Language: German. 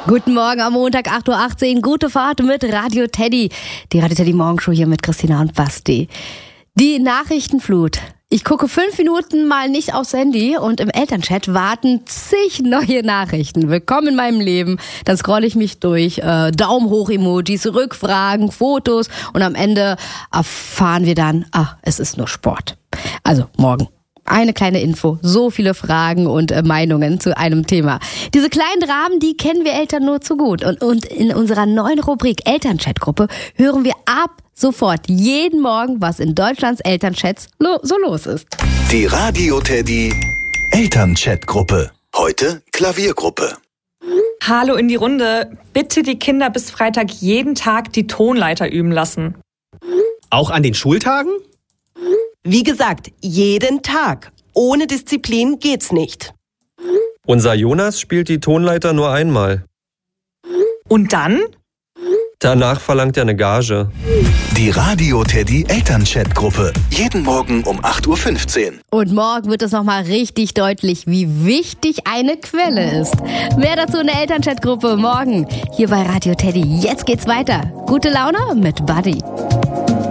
Guten Morgen am Montag, 8.18 Uhr. Gute Fahrt mit Radio Teddy. Die Radio Teddy Morgenshow hier mit Christina und Basti. Die Nachrichtenflut. Ich gucke 5 Minuten mal nicht aufs Handy und im Elternchat warten zig neue Nachrichten. Willkommen in meinem Leben. Dann scrolle ich mich durch. Daumen hoch Emojis, Rückfragen, Fotos und am Ende erfahren wir dann, es ist nur Sport. Also morgen. Eine kleine Info, so viele Fragen und Meinungen zu einem Thema. Diese kleinen Dramen, die kennen wir Eltern nur zu gut. Und in unserer neuen Rubrik Elternchat-Gruppe hören wir ab sofort jeden Morgen, was in Deutschlands Elternchats so los ist. Die Radio Teddy Elternchat-Gruppe. Heute Klaviergruppe. Hallo in die Runde. Bitte die Kinder bis Freitag jeden Tag die Tonleiter üben lassen. Auch an den Schultagen? Wie gesagt, jeden Tag. Ohne Disziplin geht's nicht. Unser Jonas spielt die Tonleiter nur einmal. Und dann? Danach verlangt er eine Gage. Die Radio Teddy Elternchat-Gruppe. Jeden Morgen um 8.15 Uhr. Und morgen wird es nochmal richtig deutlich, wie wichtig eine Quelle ist. Mehr dazu in der Elternchat-Gruppe morgen hier bei Radio Teddy. Jetzt geht's weiter. Gute Laune mit Buddy.